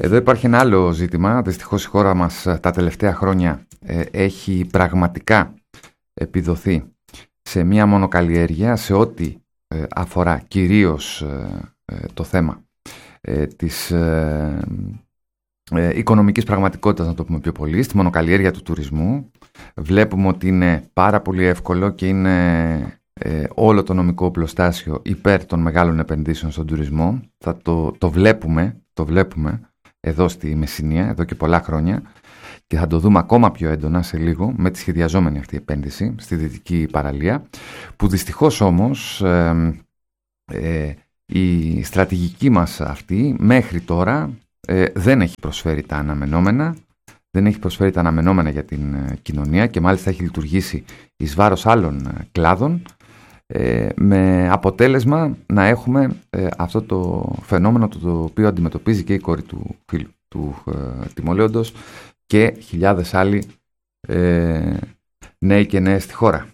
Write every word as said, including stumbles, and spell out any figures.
Εδώ υπάρχει ένα άλλο ζήτημα. Δυστυχώς η χώρα μας τα τελευταία χρόνια ε, έχει πραγματικά επιδοθεί σε μία μονοκαλλιέργεια σε ό,τι ε, αφορά κυρίως ε, ε, το θέμα ε, της ε, ε, οικονομικής πραγματικότητας, να το πούμε πιο πολύ, στη μονοκαλλιέργεια του τουρισμού. Βλέπουμε ότι είναι πάρα πολύ εύκολο και είναι ε, όλο το νομικό οπλοστάσιο υπέρ των μεγάλων επενδύσεων στον τουρισμό. Θα το, το βλέπουμε, το βλέπουμε εδώ στη Μεσσηνία, εδώ και πολλά χρόνια, και θα το δούμε ακόμα πιο έντονα σε λίγο με τη σχεδιαζόμενη αυτή επένδυση στη Δυτική Παραλία, που δυστυχώς όμως ε, ε, η στρατηγική μας αυτή μέχρι τώρα ε, δεν έχει προσφέρει τα αναμενόμενα, δεν έχει προσφέρει τα αναμενόμενα για την ε, κοινωνία, και μάλιστα έχει λειτουργήσει εις βάρος άλλων ε, κλάδων, ε, με αποτέλεσμα να έχουμε ε, αυτό το φαινόμενο το, το οποίο αντιμετωπίζει και η κόρη του φίλου του ε, τιμολέοντος και χιλιάδες άλλοι ε, νέοι και νέες στη χώρα.